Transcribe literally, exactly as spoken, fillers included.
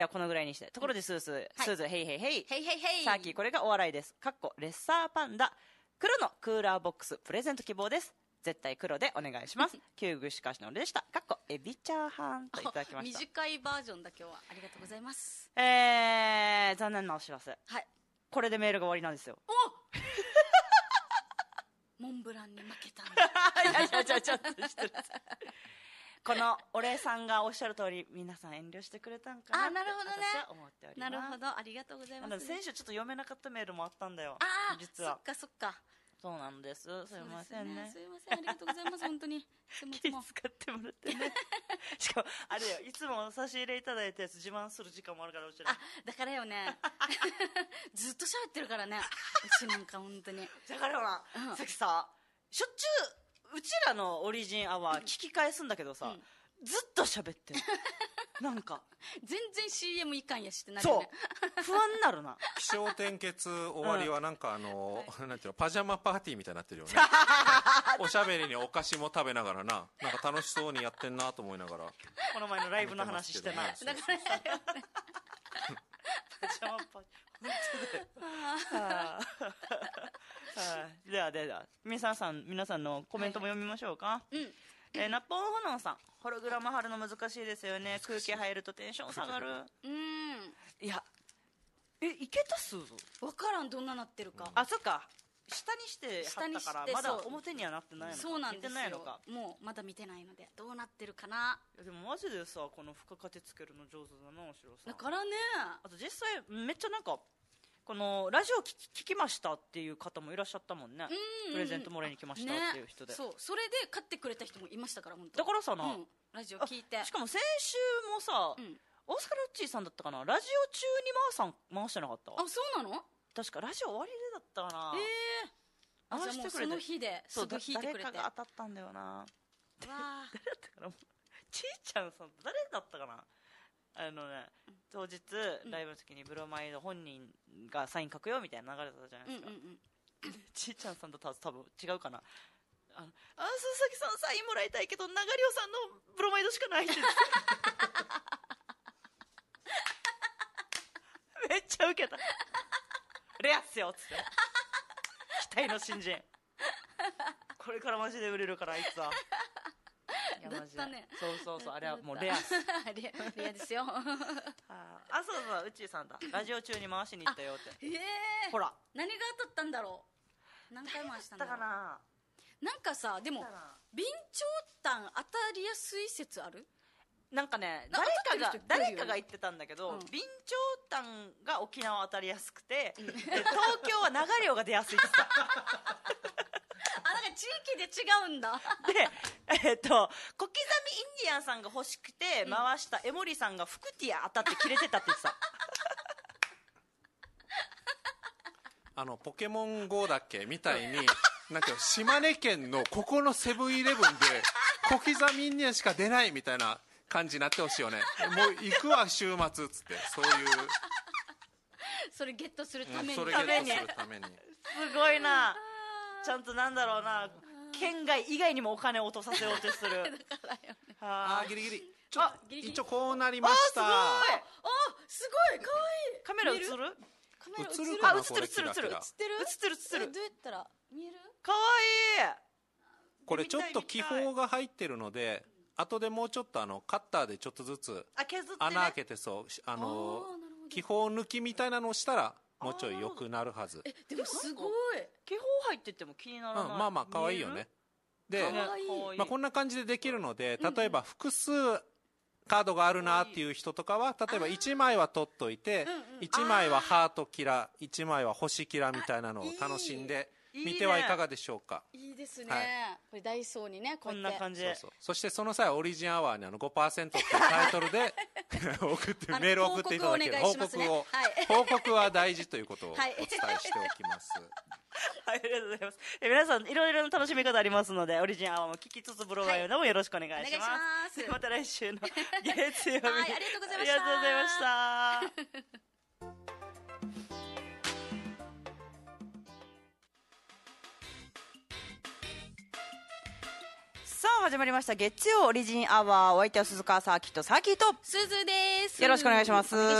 やこのぐらいにして。ところでスースー、 はいスーズー、ヘイヘイヘイ。 ヘイヘイヘイ。 さっきこれがお笑いです。かっこレッサーパンダ。黒のクーラーボックス、プレゼント希望です。絶対黒でお願いします。旧具しかしのでした。かっこエビチャーハンといただきました。 短いバージョンだ今日は。ありがとうございます。 えー、残念なお知らせ。 はい。 これでメールが終わりなんですよ。 おモンブランに負けたんだ。 いやいやいやちょっと失礼。このお礼さんがおっしゃる通り、皆さん遠慮してくれたんかなってあ、なるほどね。 私は思っております。 なるほど、ありがとうございます。 先週ちょっと読めなかったメールもあったんだよ。 ああ、 実は。 そっかそっか。 そうなんです。すいませんね。 すいません、ありがとうございます。本当に。 気遣ってもらってね。しかもあれよ、いつも差し入れいただいたやつ自慢する時間もあるからうちら。 あ、だからよね。ずっと喋ってるからね。うちなんか本当に。 だからな、うん、さっきさ、しょっちゅううちらのオリジンアワー聞き返すんだけどさ、うん、ずっと喋ってる。なんか全然 シーエム いかんやしってなるよね。 そう不安になるな。 気象転結終わりはなんかあの、うん、なんていうのパジャマパーティーみたいになってるよね。おしゃべりにお菓子も食べながらな、なんか楽しそうにやってんなと思いながら。 この前のライブの話してない。だからね。パジャマパーティー本当だよ。ではでは皆さん皆さんのコメントも読みましょうか。 うん。 えー、ナッポンホノンさん、ホログラム貼るの難しいですよね。空気入るとテンション下がる。 うん。 いや、え、いけたすぞ。 分からん、どんななってるか。 あ、そっか。下にして貼ったからまだ表にはなってないのか。 そうなんですよ。 見てないのか。 もうまだ見てないのでどうなってるかな。 いやでもマジでさ、この付加価値つけるの上手だな、おしろさん。 だからね。 あと実際めっちゃなんかこのラジオ聞き、聞きましたっていう方もいらっしゃったもんね。うん、プレゼントもらいに来ましたっていう人で、 ね、そうそれで買ってくれた人もいましたから本当。 だからさな、 うん、ラジオ聞いて。 しかも先週もさ、うん、大阪ロッチーさんだったかな、ラジオ中に回さん回してなかった？ あ、そうなの？ 確かラジオ終わりでだったかな。 ええー、あ、じゃあもうその日ですぐ弾いてくれて、 誰かが当たったんだよな。わ誰だったかな、ちいちゃんさん誰だったかな。あのね、当日、うん、ライブの時にブロマイド本人がサイン書くよみたいな流れだったじゃないですか。うんうんうん、ちいちゃんさんと多分違うかな。あの、あ、佐々木さんサインもらいたいけど長良さんのブロマイドしかないってめっちゃウケた。レアっすよっつって期待の新人これからマジで売れるからあいつは。 だったね。 そうそうそう、あれはもうレアっす。 レア、レアですよ。 ああ、そうそう、うちーさんだ。ラジオ中に回しに行ったよって。 ええー、 ほら何が当たったんだろう。何回回したんだろう。 かな。 なんかさ、でも備長炭当たりやすい説ある？ なんかね、誰かが誰かが言ってたんだけど、うん、備長炭が沖縄当たりやすくて、うん、東京は流量が出やすいってさ。 あ、なんか地域で違うんだ。 で、えっと小刻みインディアンさんが欲しくて回した江森さんがフクティア当たって切れてたって言ってた。 あのポケモン ゴー だっけみたいになんか島根県のここのセブンイレブンで小刻みインディアンしか出ないみたいな感じになってほしいよね。もう行くわ週末っつって、そういうそれゲットするために、 うん、それゲットするためにすごいな。ちゃんとなんだろうな、県外以外にもお金を落とさせようとする。 だからよね。 あーギリギリ。ちょっと一応こうなりました。 あすごい、かわいい。 カメラ映る？ カメラ映る？ あ、映ってる映ってる映ってる映ってる映ってる映ってる。 どうやったら見える？ かわいい。 これちょっと気泡が入ってるので、後でもうちょっとあのカッターでちょっとずつ穴開けて、そうあの気泡抜きみたいなのをしたらもうちょい良くなるはず。 え、でもすごい。 気泡入ってても気にならない。 うん、まあまあ可愛いよね。で、まあこんな感じでできるので、例えば複数カードがあるなっていう人とかは、例えばいちまいは取っといて、いちまいはハートキラ、いちまいは星キラみたいなのを楽しんで見てはいかがでしょうか。 いいですね。はい、これダイソーにね、 こんな感じで。 そうそう。そしてその際オリジンアワーにあの ごパーセント っていうタイトルで送ってメールを送っていただける報告を、報告は大事ということをお伝えしておきます。 はい、ありがとうございます。え皆さんいろいろな楽しみ方ありますので、オリジンアワーも聞きつつブロガー用のもよろしくお願いします。はい、お願いします。また来週の月曜日。 はい、ありがとうございました。 ありがとうございました。 さあ始まりました月曜オリジンアワー、お相手は鈴川サーキットサーキットすずです。 よろしくお願いします。